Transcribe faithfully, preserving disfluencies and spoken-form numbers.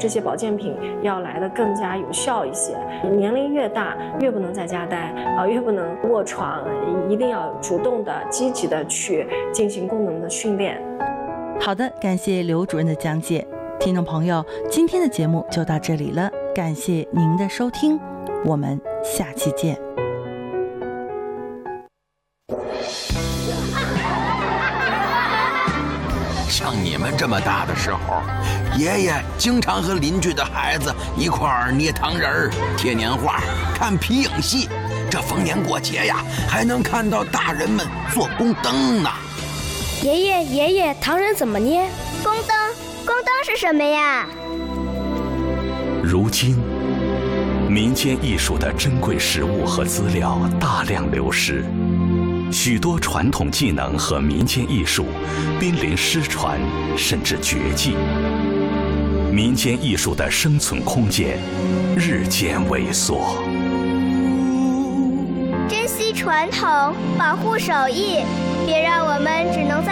这些保健品要来得更加有效一些。年龄越大，越不能在家待啊，越不能卧床，一定要主动的、积极的去进行功能的训练。 好的，感谢刘主任的讲解。听众朋友，今天的节目就到这里了，感谢您的收听，我们下期见。 像你们这么大的时候，爷爷经常和邻居的孩子一块儿捏糖人儿、贴年画、看皮影戏。这逢年过节呀，还能看到大人们做宫灯呢。 爷爷，爷爷，糖人怎么捏？ 宫灯，宫灯是什么呀？ 如今，民间艺术的珍贵实物和资料大量流失。许多传统技能和民间艺术濒临失传，甚至绝迹。民间艺术的生存空间日渐萎缩。 珍惜传统，保护手艺，别让我们只能在